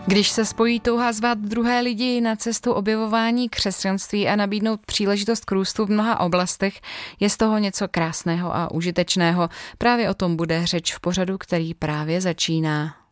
Když se spojí touha zvát druhé lidi na cestu objevování křesťanství a nabídnout příležitost k růstu v mnoha oblastech, je z toho něco krásného a užitečného. Právě o tom bude řeč v pořadu, který právě začíná.